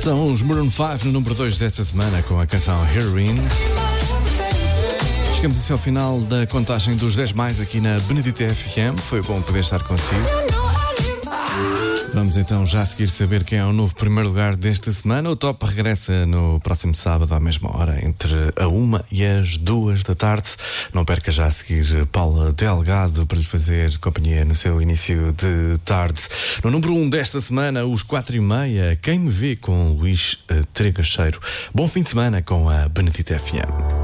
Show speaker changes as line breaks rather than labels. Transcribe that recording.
São os Maroon 5 no número 2 desta semana com a canção Heroin. Chegamos assim ao final da contagem dos 10 mais aqui na Benedita FM. Foi bom poder estar consigo. Vamos então já a seguir saber quem é o novo primeiro lugar desta semana. O Top regressa no próximo sábado à mesma hora, entre a 1 e as 2 da tarde. Não perca já a seguir Paula Delgado para lhe fazer companhia no seu início de tarde. No número 1 desta semana, os 4h30, Quem Me Vê com Luís Tregacheiro. Bom fim de semana com a Benedita FM.